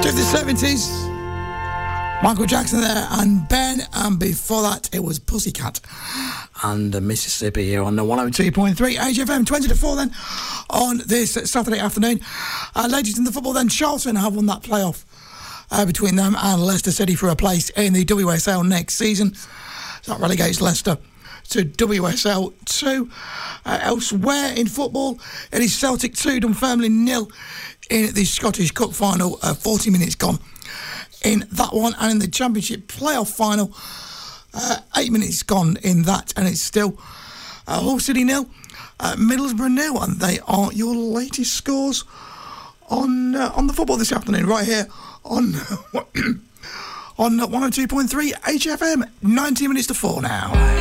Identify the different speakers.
Speaker 1: To the 70s, Michael Jackson there and Ben, and before that it was Pussycat and Mississippi here on the 102.3 HFM. 20 to 4 then on this Saturday afternoon. Ladies in the football then, Charlton have won that playoff between them and Leicester City for a place in the WSL next season. So that relegates Leicester to WSL 2. Elsewhere in football, it is Celtic 2, Dunfermline 0 in the Scottish Cup final. 40 minutes gone in that one, and in the Championship playoff final, 8 minutes gone in that, and it's still Hull City 0, Middlesbrough 0, and they are your latest scores on the football this afternoon, right here on on 102.3 HFM. 19 minutes to 4 now.